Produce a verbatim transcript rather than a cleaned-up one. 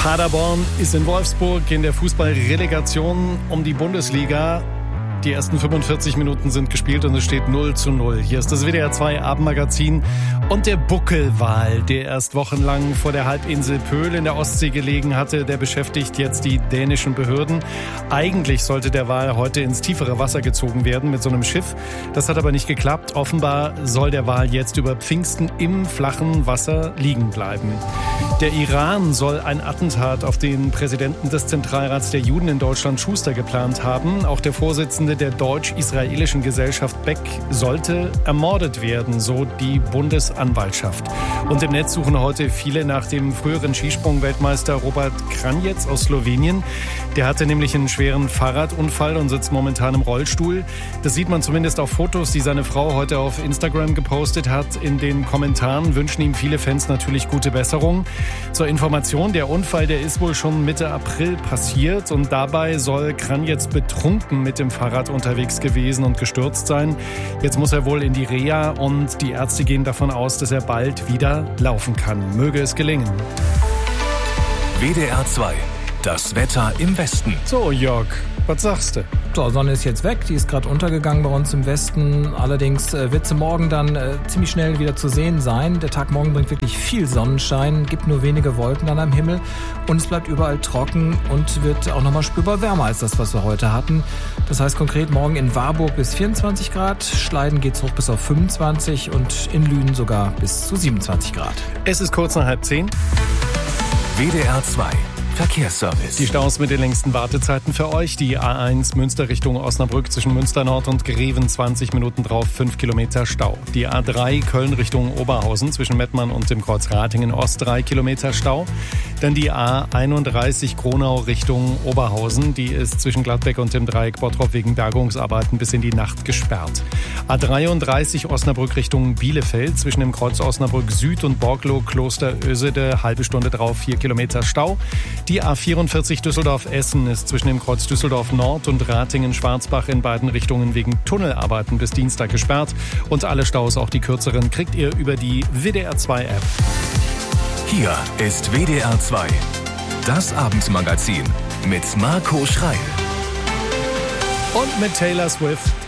Paderborn ist in Wolfsburg in der Fußballrelegation um die Bundesliga. Die ersten fünfundvierzig Minuten sind gespielt und es steht null zu null. Hier ist das W D R zwei Abendmagazin und der Buckelwal, der erst wochenlang vor der Halbinsel Pöhl in der Ostsee gelegen hatte, der beschäftigt jetzt die dänischen Behörden. Eigentlich sollte der Wal heute ins tiefere Wasser gezogen werden mit so einem Schiff. Das hat aber nicht geklappt. Offenbar soll der Wal jetzt über Pfingsten im flachen Wasser liegen bleiben. Der Iran soll ein Attentat auf den Präsidenten des Zentralrats der Juden in Deutschland, Schuster, geplant haben. Auch der Vorsitzende der deutsch-israelischen Gesellschaft Beck sollte ermordet werden, so die Bundesanwaltschaft. Und im Netz suchen heute viele nach dem früheren Skisprung-Weltmeister Robert Kranjec aus Slowenien. Der hatte nämlich einen schweren Fahrradunfall und sitzt momentan im Rollstuhl. Das sieht man zumindest auf Fotos, die seine Frau heute auf Instagram gepostet hat. In den Kommentaren wünschen ihm viele Fans natürlich gute Besserung. Zur Information, der Unfall, der ist wohl schon Mitte April passiert und dabei soll Kranjec betrunken mit dem Fahrrad unterwegs gewesen und gestürzt sein. Jetzt muss er wohl in die Reha und die Ärzte gehen davon aus, dass er bald wieder laufen kann. Möge es gelingen. W D R zwei, das Wetter im Westen. So, Jörg, was sagst du? So, Sonne ist jetzt weg, die ist gerade untergegangen bei uns im Westen. Allerdings äh, wird sie morgen dann äh, ziemlich schnell wieder zu sehen sein. Der Tag morgen bringt wirklich viel Sonnenschein, gibt nur wenige Wolken dann am Himmel und es bleibt überall trocken und wird auch nochmal spürbar wärmer als das, was wir heute hatten. Das heißt konkret morgen in Warburg bis vierundzwanzig Grad, Schleiden geht's hoch bis auf fünfundzwanzig und in Lünen sogar bis zu siebenundzwanzig Grad. Es ist kurz nach halb zehn. W D R zwei Verkehrsservice. Die Staus mit den längsten Wartezeiten für euch. Die A eins Münster Richtung Osnabrück zwischen Münster Nord und Greven zwanzig Minuten drauf, fünf Kilometer Stau. Die A drei Köln Richtung Oberhausen zwischen Mettmann und dem Kreuz Ratingen Ost drei Kilometer Stau. Dann die A einunddreißig Kronau Richtung Oberhausen. Die ist zwischen Gladbeck und dem Dreieck Bottrop wegen Bergungsarbeiten bis in die Nacht gesperrt. A dreiunddreißig Osnabrück Richtung Bielefeld zwischen dem Kreuz Osnabrück Süd und Borglow Kloster Ösede halbe Stunde drauf, vier Kilometer Stau. Die A vierundvierzig Düsseldorf-Essen ist zwischen dem Kreuz Düsseldorf Nord und Ratingen-Schwarzbach in beiden Richtungen wegen Tunnelarbeiten bis Dienstag gesperrt. Und alle Staus, auch die kürzeren, kriegt ihr über die W D R zwei App. Hier ist W D R zwei, das Abendmagazin mit Marco Schreil. Und mit Taylor Swift.